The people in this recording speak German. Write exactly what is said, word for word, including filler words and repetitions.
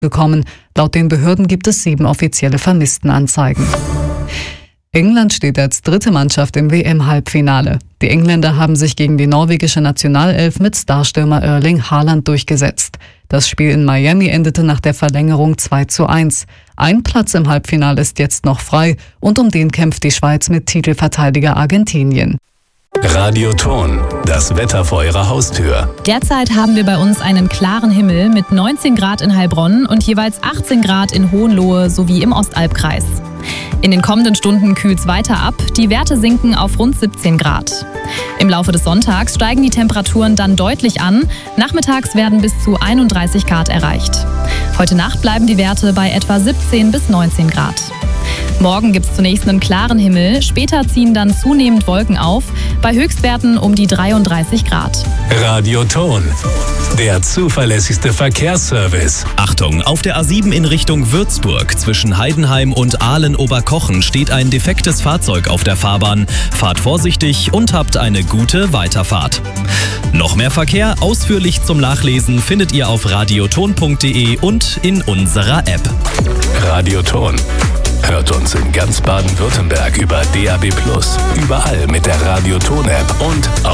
gekommen. Laut den Behörden gibt es sieben offizielle Vermisstenanzeigen. England steht als dritte Mannschaft im W M-Halbfinale. Die Engländer haben sich gegen die norwegische Nationalelf mit Starstürmer Erling Haaland durchgesetzt. Das Spiel in Miami endete nach der Verlängerung zwei zu eins. Ein Platz im Halbfinale ist jetzt noch frei und um den kämpft die Schweiz mit Titelverteidiger Argentinien. Radioton, das Wetter vor Ihrer Haustür. Derzeit haben wir bei uns einen klaren Himmel mit neunzehn Grad in Heilbronn und jeweils achtzehn Grad in Hohenlohe sowie im Ostalbkreis. In den kommenden Stunden kühlt es weiter ab, die Werte sinken auf rund siebzehn Grad. Im Laufe des Sonntags steigen die Temperaturen dann deutlich an, nachmittags werden bis zu einunddreißig Grad erreicht. Heute Nacht bleiben die Werte bei etwa siebzehn bis neunzehn Grad. Morgen gibt es zunächst einen klaren Himmel, später ziehen dann zunehmend Wolken auf, bei Höchstwerten um die dreiunddreißig Grad. Radioton, der zuverlässigste Verkehrsservice. Achtung, auf der A sieben in Richtung Würzburg zwischen Heidenheim und Aalen-Oberkochen steht ein defektes Fahrzeug auf der Fahrbahn. Fahrt vorsichtig und habt eine gute Weiterfahrt. Noch mehr Verkehr ausführlich zum Nachlesen findet ihr auf radioton punkt de und in unserer App. Radioton. Hört uns in ganz Baden-Württemberg über D A B plus, überall mit der Radioton-App und